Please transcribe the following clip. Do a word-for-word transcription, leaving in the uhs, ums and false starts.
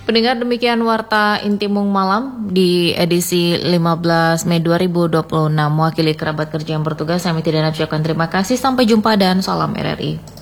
Pendengar, demikian Warta Intimung Malam di edisi lima belas Mei dua ribu dua puluh enam. Mewakili kerabat kerja yang bertugas, kami tidak ucapkan terima kasih. Sampai jumpa dan salam R R I.